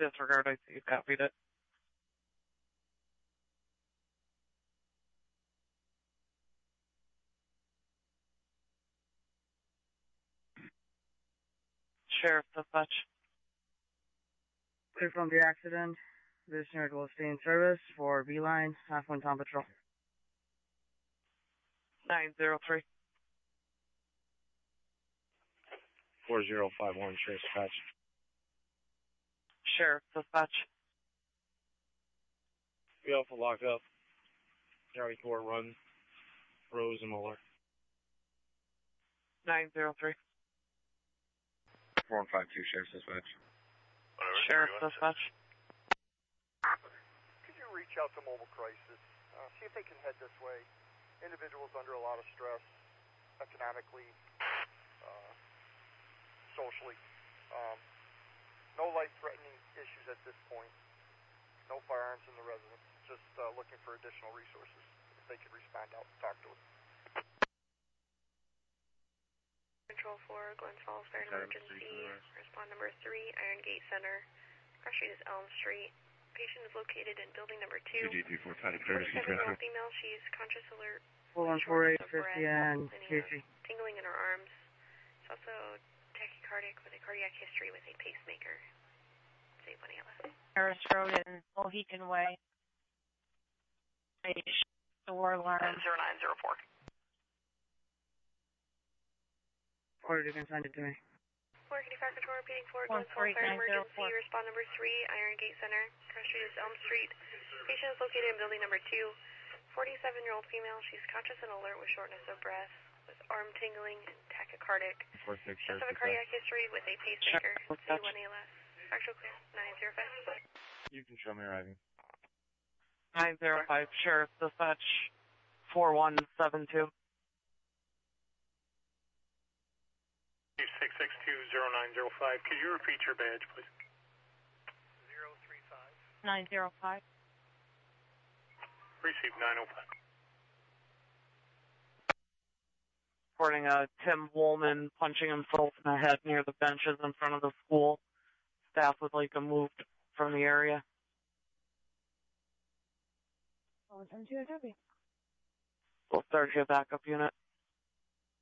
Disregard, I see you copied it. Sheriff Dispatch. Clear from the accident. This unit will stay in service for B-Line, half-one town patrol. 903. 4051, Sheriff Dispatch. Sheriff Dispatch. We also lock up. Charlie Court run. Rose and Muller. 903. 4152, Sheriff Dispatch. Sheriff Dispatch. Could you reach out to Mobile Crisis? See if they can head this way. Individuals under a lot of stress, economically, socially. No life-threatening issues at this point. No firearms in the residence. Just looking for additional resources. If they could respond out and talk to us. Control 4, Glen Falls Fire Emergency. Respond number 3, Iron Gate Center. Cross street is Elm Street. Patient is located in building number 2. 47-year-old female. She's conscious, alert. 414850 and Casey. Tingling in her arms. She's also tachycardic with a cardiac history with a pacemaker. Say 1 ALS. Harris Road in Mohican Way. Door alarm. 0904. Order to send it to me. Florida County Fire Control repeating Florida Glen Falls Fire Emergency. Respond number 3, Iron Gate Center. Cross street is Elm Street. Patient is located in building number 2. 47-year-old female. She's conscious and alert with shortness of breath, with arm tingling and tachycardic. She has a cardiac history with a pacemaker. C1 ALS. Actual clear. 905. You can show me arriving. 905, Sheriff Dispatch. 4172. 6620905. Could you repeat your badge, please? 035. 905. Received 905. Reporting Tim Woolman punching himself in the head near the benches in front of the school. Staff would like him moved from the area. 172, copy. We'll start your backup unit.